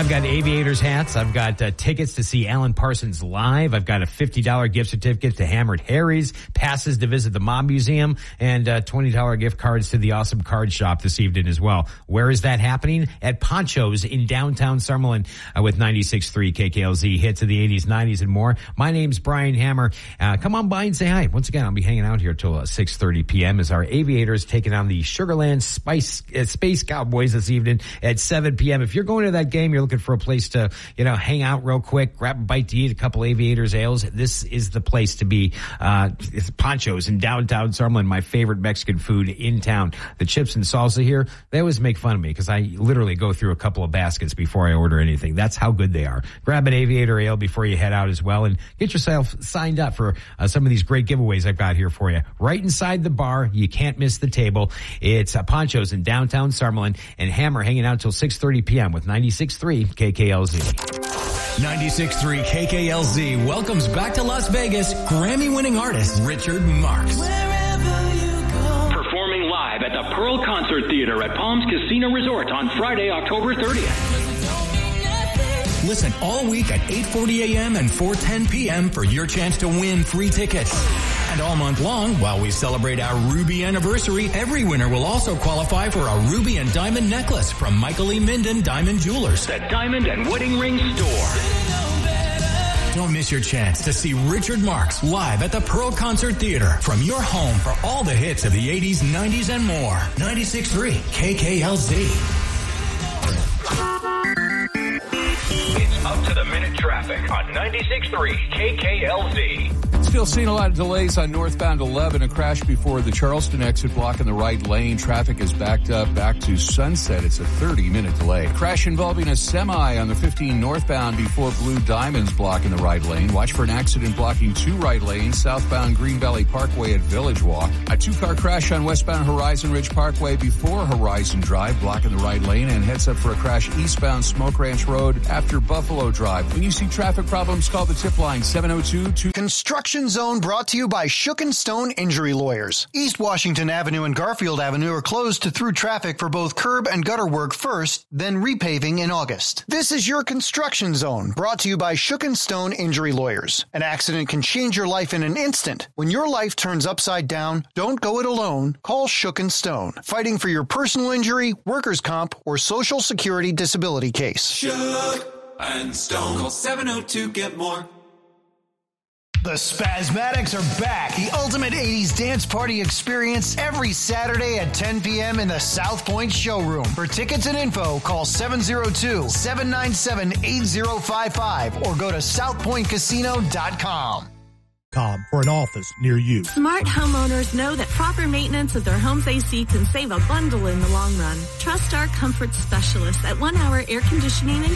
I've got Aviators hats. I've got tickets to see Alan Parsons live. I've got a $50 gift certificate to Hammered Harry's, passes to visit the Mob Museum, and $20 gift cards to the Awesome Card Shop this evening as well. Where is that happening? At Poncho's in downtown Summerlin with 96.3 KKLZ, hits of the 80s, 90s, and more. My name's Brian Hammer. Come on by and say hi. Once again, I'll be hanging out here till 6:30 p.m. as our Aviators taking on the Sugarland Space Cowboys this evening at 7 p.m. If you're going to that game, you're looking for a place to, hang out real quick, grab a bite to eat, a couple Aviators ales, this is the place to be. It's Poncho's in downtown Summerlin, my favorite Mexican food in town. The chips and salsa here, they always make fun of me because I literally go through a couple of baskets before I order anything. That's how good they are. Grab an Aviator ale before you head out as well, and get yourself signed up for some of these great giveaways I've got here for you. Right inside the bar, you can't miss the table. It's Poncho's in downtown Summerlin, and Hammer hanging out till 6:30 p.m. with 96.3 KKLZ. 96.3 KKLZ welcomes back to Las Vegas Grammy-winning artist Richard Marx. Performing live at the Pearl Concert Theater at Palms Casino Resort on Friday, October 30th. Listen all week at 8:40 a.m. and 4:10 p.m. for your chance to win free tickets. And all month long, while we celebrate our Ruby anniversary, every winner will also qualify for a Ruby and Diamond necklace from Michael E. Minden Diamond Jewelers, The Diamond and Wedding Ring Store. Don't miss your chance to see Richard Marx live at the Pearl Concert Theater from your home for all the hits of the 80s, 90s, and more. 96.3 KKLZ. It's up to the minute traffic on 96.3 KKLZ. Still seeing a lot of delays on northbound 11. A crash before the Charleston exit blocking the right lane. Traffic is backed up back to Sunset. It's a 30-minute delay. Crash involving a semi on the 15 northbound before Blue Diamonds blocking the right lane. Watch for an accident blocking two right lanes southbound Green Valley Parkway at Village Walk. A two-car crash on westbound Horizon Ridge Parkway before Horizon Drive blocking the right lane, and heads up for a crash eastbound Smoke Ranch Road after Buffalo Drive. When you see traffic problems, call the tip line 702-2. Construction Zone brought to you by Shook and Stone Injury Lawyers. East Washington Avenue and Garfield Avenue are closed to through traffic for both curb and gutter work first, then repaving in August. This is your Construction Zone, brought to you by Shook and Stone Injury Lawyers. An accident can change your life in an instant. When your life turns upside down, don't go it alone. Call Shook and Stone, fighting for your personal injury, workers' comp, or Social Security disability case. Shook and Stone. Call 702-GET-MORE. The Spasmatics are back. The ultimate 80s dance party experience every Saturday at 10 p.m. in the South Point Showroom. For tickets and info, call 702-797-8055 or go to southpointcasino.com. For an office near you. Smart homeowners know that proper maintenance of their home's AC can save a bundle in the long run. Trust our comfort specialists at 1 Hour Air Conditioning and